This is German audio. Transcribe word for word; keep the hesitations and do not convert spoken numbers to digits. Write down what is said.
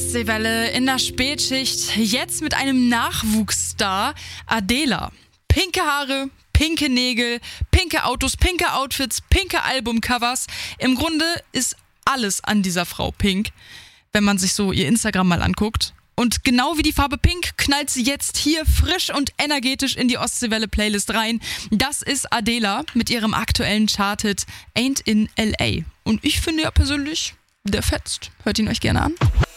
Ostseewelle in der Spätschicht. Jetzt mit einem Nachwuchsstar, Adela. Pinke Haare, pinke Nägel, pinke Autos, pinke Outfits, pinke Albumcovers. Im Grunde ist alles an dieser Frau pink, wenn man sich so ihr Instagram mal anguckt. Und genau wie die Farbe Pink knallt sie jetzt hier frisch und energetisch in die Ostseewelle-Playlist rein. Das ist Adela mit ihrem aktuellen Charthit Ain't in L A. Und ich finde ja persönlich, der fetzt. Hört ihn euch gerne an.